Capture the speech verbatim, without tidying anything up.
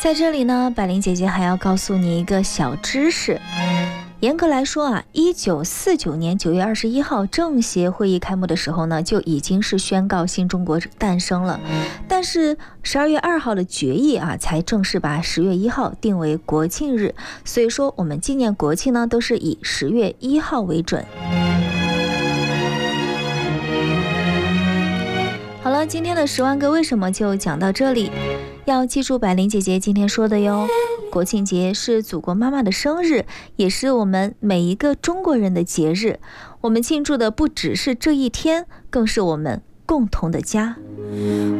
在这里呢，百灵姐姐还要告诉你一个小知识。严格来说啊，一九四九年九月二十一号政协会议开幕的时候呢，就已经是宣告新中国诞生了。但是十二月二号的决议啊，才正式把十月一号定为国庆日。所以说，我们纪念国庆呢，都是以十月一号为准。好了，今天的十万个为什么就讲到这里。要记住百灵姐姐今天说的哟，国庆节是祖国妈妈的生日，也是我们每一个中国人的节日。我们庆祝的不只是这一天，更是我们共同的家。